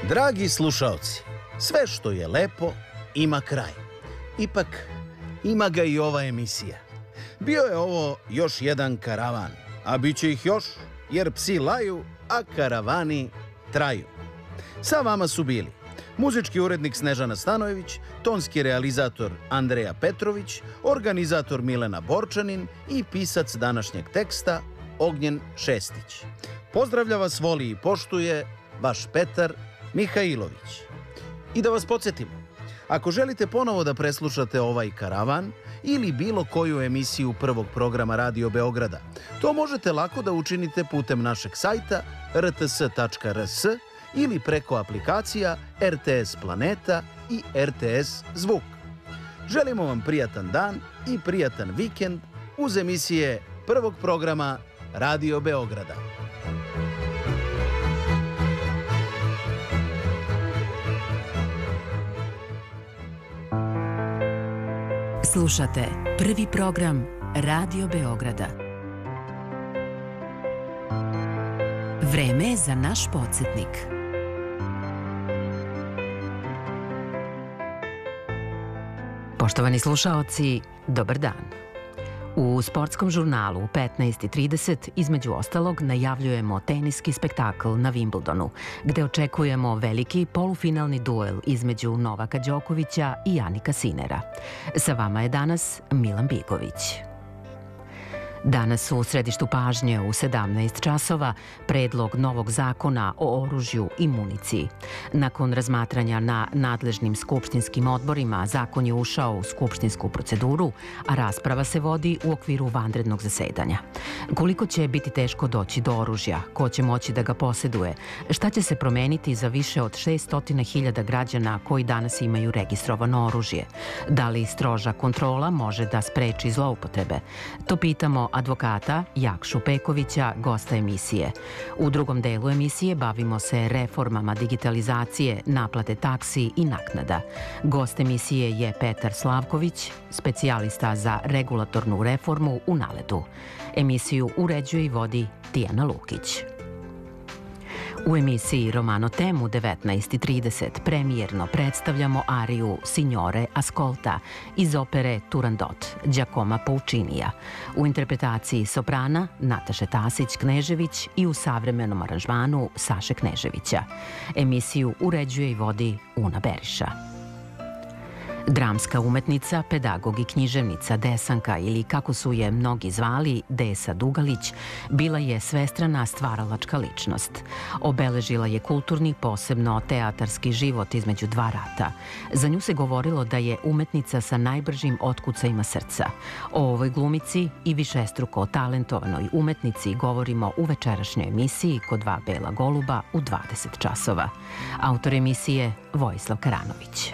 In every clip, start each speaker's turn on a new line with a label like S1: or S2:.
S1: Dragi slušaoci, sve što je lepo ima kraj. Ipak, ima ga i ova emisija. Bio je ovo još jedan karavan, a bit će ih još, jer psi laju, a karavani traju. Sa vama su bili muzički urednik Snežana Stanojević, tonski realizator Andreja Petrović, organizator Milena Borčanin i pisac današnjeg teksta Ognjen Šestić. Pozdravlja vas, voli i poštuje vaš Petar Mihajlović. I da vas podsjetimo, ako želite ponovo da preslušate ovaj karavan ili bilo koju emisiju prvog programa Radio Beograda, to možete lako da učinite putem našeg sajta rts.rs ili preko aplikacija RTS Planeta i RTS Zvuk. Želimo vam prijatan dan i prijatan vikend uz emisije prvog programa Radio Beograda.
S2: Slušate prvi program Radio Beograda. Vreme je za naš podsjetnik. Poštovani slušaoci, dobar dan. U sportskom žurnalu u 15:30 između ostalog najavljujemo teniski spektakl na Wimbledonu, gde očekujemo veliki polufinalni duel između Novaka Đokovića i Janika Sinera. Sa vama je danas Milan Bigović. Danas u središtu pažnje u 17 časova predlog novog zakona o oružju i municiji. Nakon razmatranja na nadležnim skupštinskim odborima, zakon je ušao u skupštinsku proceduru, a rasprava se vodi u okviru vanrednog zasedanja. Koliko će biti teško doći do oružja, ko će moći da ga poseduje, šta će se promeniti za više od 600.000 građana koji danas imaju registrovano oružje, da li stroža kontrola može da spreči zloupotrebe, to pitamo advokata Jakšu Pekovića, gosta emisije. U drugom delu emisije bavimo se reformama digitalizacije, naplate taksi i naknada. Gost emisije je Petar Slavković, specijalista za regulatornu reformu u NALED-u. Emisiju uređuje i vodi Tijana Lukić. U emisiji Romano Temu 19:30 premijerno predstavljamo ariju Signore Ascolta iz opere Turandot Giacomo Puccinija u interpretaciji soprana Nataše Tasić-Knežević i u savremenom aranžmanu Saše Kneževića. Emisiju uređuje i vodi Una Beriša. Dramska umetnica, pedagog i književnica Desanka, ili kako su je mnogi zvali Desa Dugalić, bila je svestrana stvaralačka ličnost. Obeležila je kulturni, posebno teatarski život između dva rata. Za nju se govorilo da je umetnica sa najbržim otkucajima srca. O ovoj glumici i višestruko talentovanoj umetnici govorimo u večerašnjoj emisiji Kod dva bela goluba u 20 časova. Autor emisije Vojislav Karanović.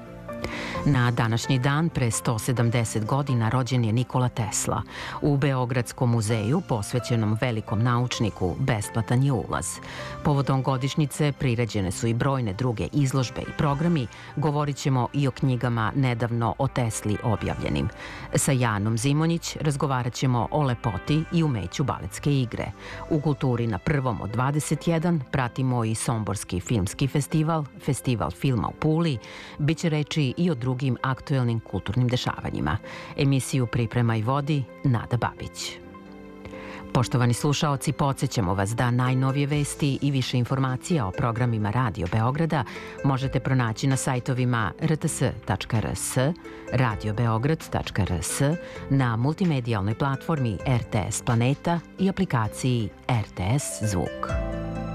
S2: Na današnji dan pre 170 godina rođen je Nikola Tesla. U Beogradskom muzeju, posvećenom velikom naučniku, besplatan je ulaz. Povodom godišnjice priređene su i brojne druge izložbe i programi. Govorit ćemo i o knjigama nedavno o Tesli objavljenim. Sa Janom Zimonjić razgovarat ćemo o lepoti i umeću baletske igre. U kulturi na prvom od 21 pratimo i Somborski filmski festival, festival filma u Puli. Biće reči i o drugim aktuelnim kulturnim dešavanjima. Emisiju priprema i vodi Nada Babić. Poštovani slušaoci, podsjećamo vas da najnovije vesti i više informacija o programima Radio Beograda možete pronaći na sajtovima rts.rs, radiobeograd.rs, na multimedijalnoj platformi RTS Planeta i aplikaciji RTS Zvuk.